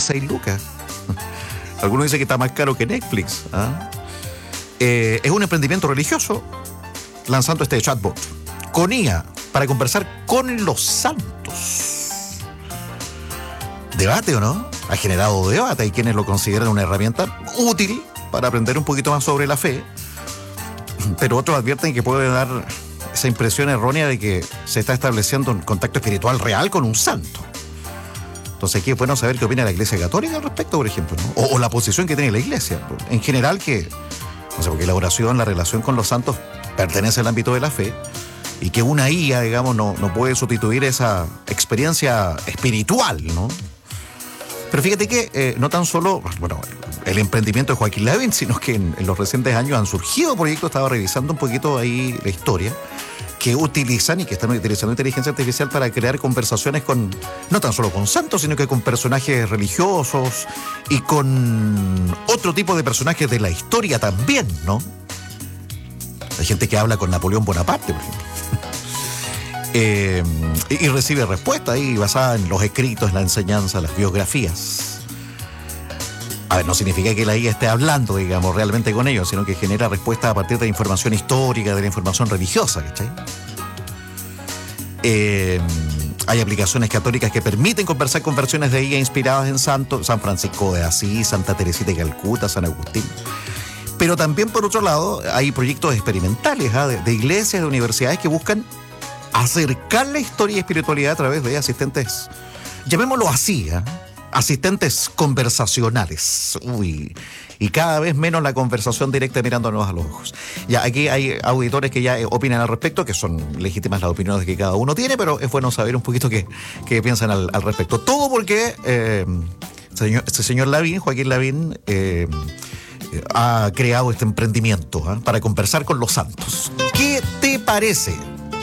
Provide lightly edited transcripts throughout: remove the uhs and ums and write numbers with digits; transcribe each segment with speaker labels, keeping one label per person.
Speaker 1: 6 lucas. Algunos dicen que está más caro que Netflix. Es un emprendimiento religioso lanzando este chatbot con IA para conversar con los santos. ¿Debate o no? Ha generado debate. Hay quienes lo consideran una herramienta útil para aprender un poquito más sobre la fe, pero otros advierten que puede dar esa impresión errónea de que se está estableciendo un contacto espiritual real con un santo. Entonces aquí es bueno saber qué opina la Iglesia Católica al respecto, por ejemplo, ¿no? O la posición que tiene la Iglesia. En general, que, no sé, porque la oración, la relación con los santos pertenece al ámbito de la fe, y que una IA, digamos, no puede sustituir esa experiencia espiritual, ¿no? Pero fíjate que no tan solo, bueno, el emprendimiento de Joaquín Lavín, sino que en los recientes años han surgido proyectos, estaba revisando un poquito ahí la historia, que utilizan y que están utilizando inteligencia artificial para crear conversaciones con, no tan solo con santos, sino que con personajes religiosos y con otro tipo de personajes de la historia también, ¿no? Hay gente que habla con Napoleón Bonaparte, por ejemplo. Y recibe respuestas ahí basadas en los escritos, en la enseñanza, las biografías. A ver, no significa que la IA esté hablando, digamos, realmente con ellos, sino que genera respuestas a partir de la información histórica, de la información religiosa, ¿cachai? Hay aplicaciones católicas que permiten conversar con versiones de IA inspiradas en santos, San Francisco de Asís, Santa Teresita de Calcuta, San Agustín. Pero también, por otro lado, hay proyectos experimentales de iglesias, de universidades que buscan acercar la historia y espiritualidad a través de asistentes, llamémoslo así, asistentes conversacionales. Y cada vez menos la conversación directa mirándonos a los ojos. Ya, aquí hay auditores que ya opinan al respecto, que son legítimas las opiniones que cada uno tiene, pero es bueno saber un poquito qué piensan al respecto. Todo porque este señor Lavín, Joaquín Lavín, ha creado este emprendimiento para conversar con los santos. ¿Qué te parece?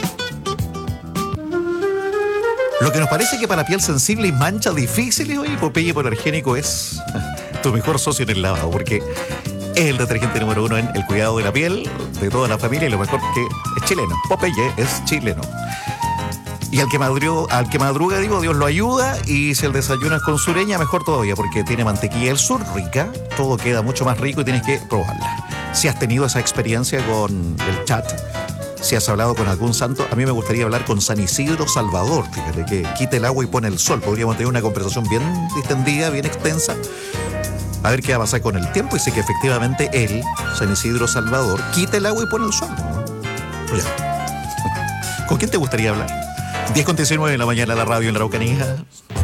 Speaker 1: Lo que nos parece que para piel sensible y manchas difíciles, oye, Popeye Polargénico es tu mejor socio en el lavado, porque es el detergente número 1 en el cuidado de la piel de toda la familia, y lo mejor que es chileno. Popeye es chileno. Y al que madruga, Dios lo ayuda, y si el desayuno es con sureña, mejor todavía, porque tiene mantequilla del sur rica, todo queda mucho más rico y tienes que probarla. Si has tenido esa experiencia con el chat, si has hablado con algún santo, a mí me gustaría hablar con San Isidro Salvador, fíjate, que quita el agua y pone el sol. Podríamos tener una conversación bien distendida, bien extensa, a ver qué va a pasar con el tiempo, y si que efectivamente él, San Isidro Salvador, quita el agua y pone el sol, ¿no? Pues ya. ¿Con quién te gustaría hablar? 10:19 de la mañana, la radio en la Araucanía.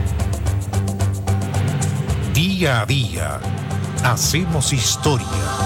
Speaker 2: Día a día, hacemos historia.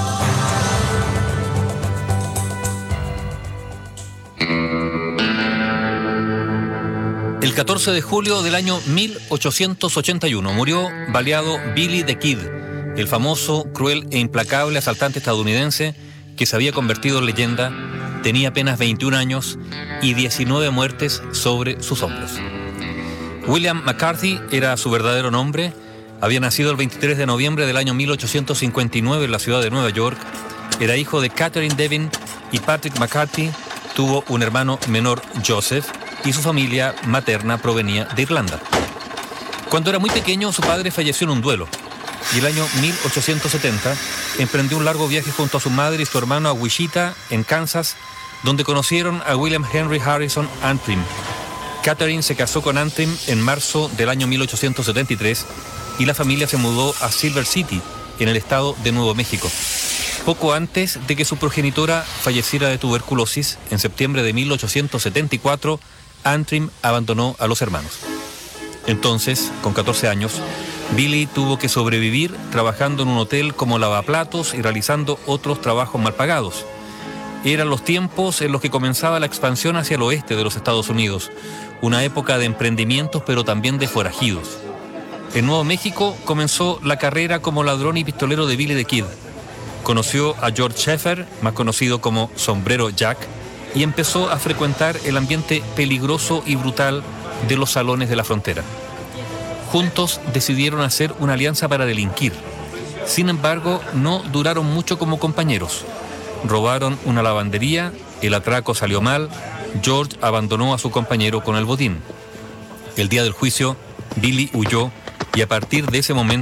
Speaker 3: El 14 de julio del año 1881 murió baleado Billy the Kid, el famoso, cruel e implacable asaltante estadounidense que se había convertido en leyenda. Tenía apenas 21 años y 19 muertes sobre sus hombros. William McCarthy era su verdadero nombre. Había nacido el 23 de noviembre del año 1859 en la ciudad de Nueva York. Era hijo de Catherine Devin y Patrick McCarthy. Tuvo un hermano menor, Joseph, y su familia materna provenía de Irlanda. Cuando era muy pequeño, su padre falleció en un duelo, y el año 1870 emprendió un largo viaje junto a su madre y su hermano a Wichita, en Kansas, donde conocieron a William Henry Harrison Antrim. Catherine se casó con Antrim en marzo del año 1873 y la familia se mudó a Silver City, en el estado de Nuevo México. Poco antes de que su progenitora falleciera de tuberculosis, en septiembre de 1874, Antrim abandonó a los hermanos. Entonces, con 14 años, Billy tuvo que sobrevivir trabajando en un hotel como lavaplatos y realizando otros trabajos mal pagados. Eran los tiempos en los que comenzaba la expansión hacia el oeste de los Estados Unidos, una época de emprendimientos pero también de forajidos. En Nuevo México comenzó la carrera como ladrón y pistolero de Billy the Kid. Conoció a George Schaefer, más conocido como Sombrero Jack, y empezó a frecuentar el ambiente peligroso y brutal de los salones de la frontera. Juntos decidieron hacer una alianza para delinquir. Sin embargo, no duraron mucho como compañeros. Robaron una lavandería, el atraco salió mal, George abandonó a su compañero con el botín. El día del juicio, Billy huyó, y a partir de ese momento